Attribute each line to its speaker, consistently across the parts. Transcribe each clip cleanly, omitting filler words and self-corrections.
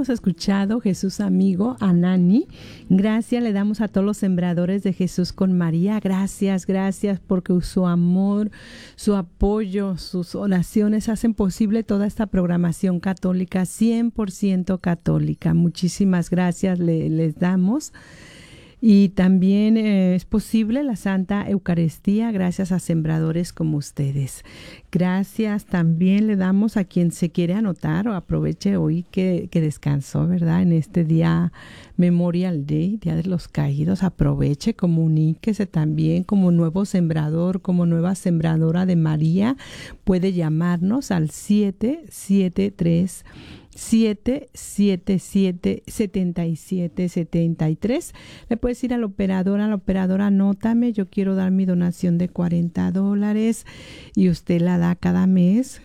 Speaker 1: hemos escuchado Jesús Amigo, a Nani. Gracias le damos a todos los sembradores de Jesús con María. Gracias porque su amor, su apoyo, sus oraciones hacen posible toda esta programación católica, 100% católica. Muchísimas gracias les damos. Y también es posible la Santa Eucaristía gracias a sembradores como ustedes. Gracias también le damos a quien se quiere anotar o aproveche hoy que descansó, ¿verdad? En este día Memorial Day, Día de los Caídos. Aproveche, comuníquese también como nuevo sembrador, como nueva sembradora de María. Puede llamarnos al 777-7773. Le puedes ir a la operadora, anótame, yo quiero dar mi donación de $40 y usted la da cada mes.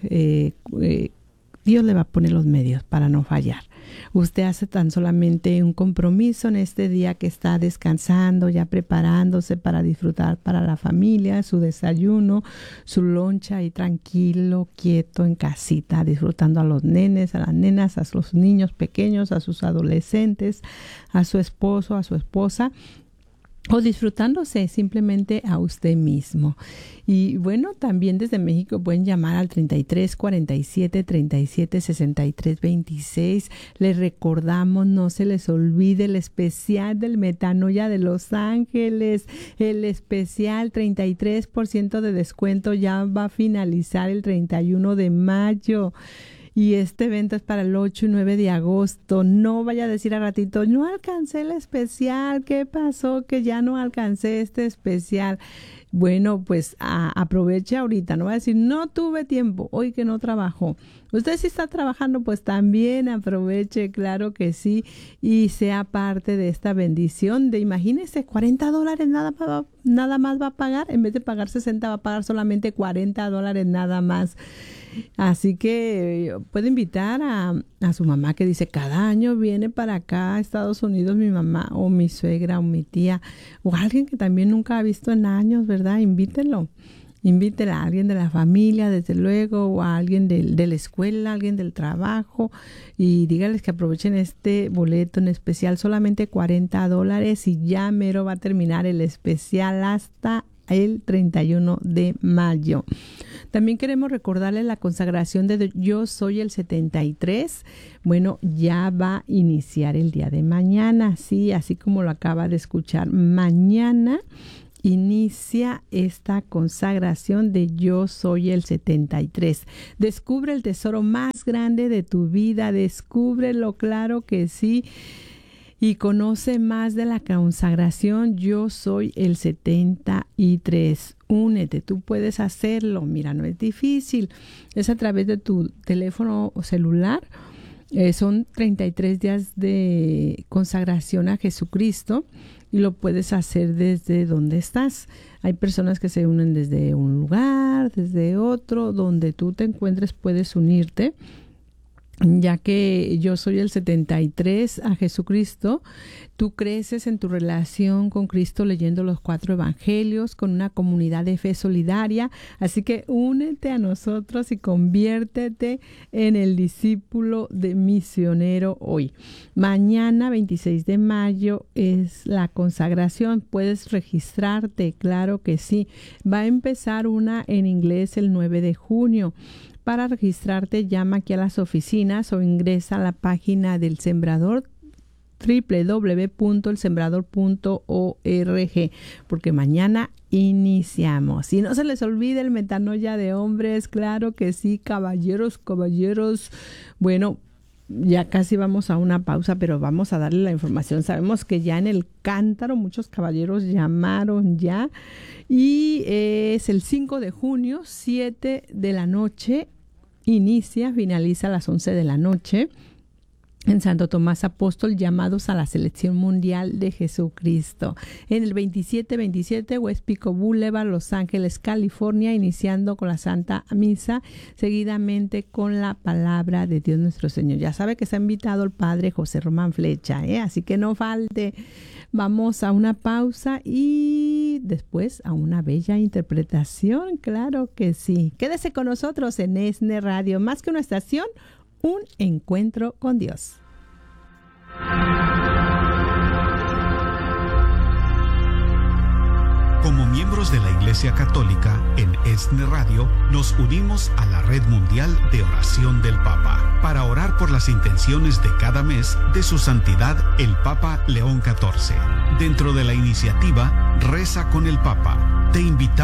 Speaker 1: Dios le va a poner los medios para no fallar. Usted hace tan solamente un compromiso en este día que está descansando, ya preparándose para disfrutar para la familia, su desayuno, su loncha y tranquilo, quieto en casita, disfrutando a los nenes, a las nenas, a los niños pequeños, a sus adolescentes, a su esposo, a su esposa, o disfrutándose simplemente a usted mismo. Y bueno, también desde México pueden llamar al 33 47 37 63 26. Les recordamos, no se les olvide el especial del Metanoia de Los Ángeles. El especial 33% de descuento ya va a finalizar el 31 de mayo. Y este evento es para el 8 y 9 de agosto. No vaya a decir a ratito, no alcancé el especial. ¿Qué pasó que ya no alcancé este especial? Bueno, pues aproveche ahorita. No va a decir, no tuve tiempo, hoy que no trabajó. Usted sí está trabajando, pues también aproveche, claro que sí. Y sea parte de esta bendición de, imagínese, $40 nada más va a pagar. En vez de pagar 60, va a pagar solamente $40 nada más. Así que puede invitar a su mamá que dice, cada año viene para acá a Estados Unidos mi mamá o mi suegra o mi tía o alguien que también nunca ha visto en años, ¿verdad? Invítela a alguien de la familia, desde luego, o a alguien de la escuela, alguien del trabajo, y dígales que aprovechen este boleto en especial, solamente $40 y ya mero va a terminar el especial hasta el 31 de mayo. También queremos recordarles la consagración de Yo Soy el 73. Bueno, ya va a iniciar el día de mañana, sí, así como lo acaba de escuchar. Mañana inicia esta consagración de Yo Soy el 73. Descubre el tesoro más grande de tu vida, descúbrelo, claro que sí. Y conoce más de la consagración Yo Soy el 73. Únete, tú puedes hacerlo. Mira, no es difícil. Es a través de tu teléfono o celular. Son 33 días de consagración a Jesucristo y lo puedes hacer desde donde estás. Hay personas que se unen desde un lugar, desde otro. Donde tú te encuentres puedes unirte. Ya que Yo Soy el 73 a Jesucristo, tú creces en tu relación con Cristo leyendo los 4 evangelios con una comunidad de fe solidaria. Así que únete a nosotros y conviértete en el discípulo de misionero hoy. Mañana, 26 de mayo, es la consagración. Puedes registrarte, claro que sí. Va a empezar una en inglés el 9 de junio. Para registrarte, llama aquí a las oficinas o ingresa a la página del Sembrador, www.elsembrador.org, porque mañana iniciamos. Y no se les olvide el Metanoia de hombres, claro que sí, caballeros. Bueno, ya casi vamos a una pausa, pero vamos a darle la información. Sabemos que ya en el Cántaro muchos caballeros llamaron ya. Y es el 5 de junio, 7 de la noche. Finaliza a las 11 de la noche en Santo Tomás Apóstol, llamados a la selección mundial de Jesucristo. En el 2727 West Pico Boulevard, Los Ángeles, California, iniciando con la Santa Misa, seguidamente con la palabra de Dios nuestro Señor. Ya sabe que se ha invitado el Padre José Román Flecha, así que no falte. Vamos a una pausa y después a una bella interpretación, claro que sí. Quédese con nosotros en ESNE Radio, más que una estación, un encuentro con Dios.
Speaker 2: Como miembros de la Iglesia Católica, en ESNE Radio, nos unimos a la Red Mundial de Oración del Papa para orar por las intenciones de cada mes de Su Santidad el Papa León XIV. Dentro de la iniciativa Reza con el Papa, te invitamos